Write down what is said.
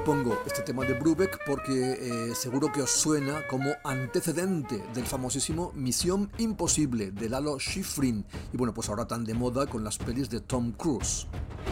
pongo este tema de Brubeck porque seguro que os suena como antecedente del famosísimo Misión Imposible de Lalo Schifrin y bueno, pues ahora tan de moda con las pelis de Tom Cruise.